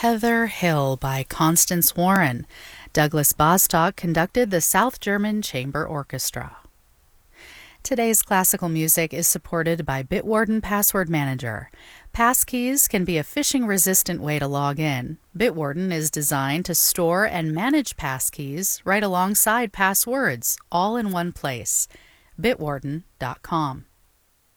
Heather Hill by Constance Warren. Douglas Bostock conducted the South German Chamber Orchestra. Today's classical music is supported by Bitwarden Password Manager. Passkeys can be a phishing-resistant way to log in. Bitwarden is designed to store and manage passkeys right alongside passwords, all in one place. Bitwarden.com.